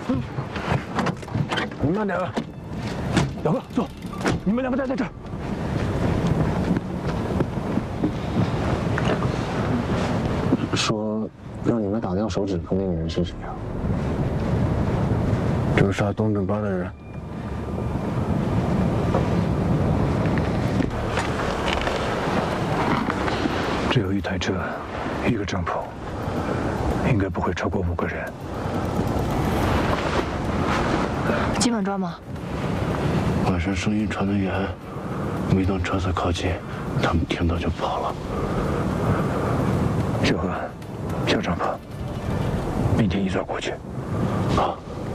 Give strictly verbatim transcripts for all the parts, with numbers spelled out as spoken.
你慢点啊，表哥坐，你们两个待在这儿。 说让你们打掉手指头那个人是谁啊？ 就是杀东正八的人。只有一台车，一个帐篷，应该不会超过五个人。 今晚抓吗？ 晚上声音传得远，每当车子靠近，他们听到就跑了。 小何，下帐篷，明天一早过去。 好。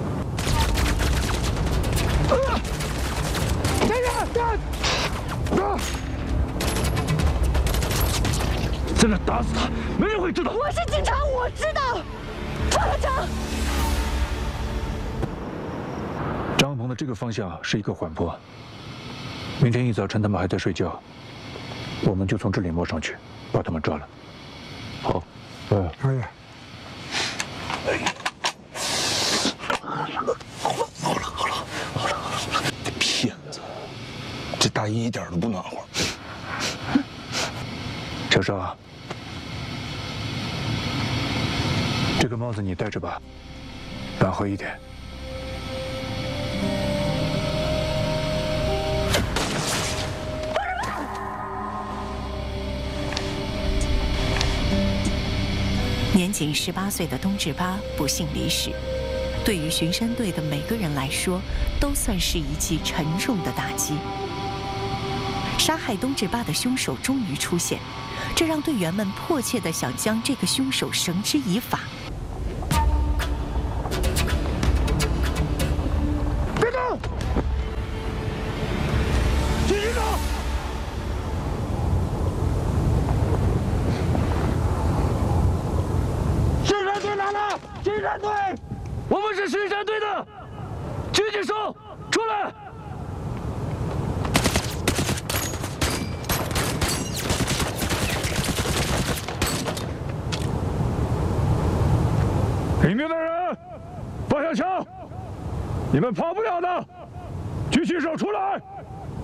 站着，站！啊！在那打死他，没人会知道。 我是警察，我知道。放了枪。 帐篷的这个方向是一个缓坡。明天一早趁他们还在睡觉，我们就从这里摸上去，把他们抓了。好，嗯，可以。 好了，好了，好了，好了，好了！骗子，这大衣一点都不暖和。 小邵，这个帽子你戴着吧，暖和一点。 年仅十八岁的东志巴不幸离世，对于巡山队的每个人来说，都算是一记沉重的打击。杀害东志巴的凶手终于出现，这让队员们迫切地想将这个凶手绳之以法。 别动！继续走！巡山队来了！巡山队，我们是巡山队的，举起手，出来！里面的人，放下枪！你们跑不了的，举起手出来！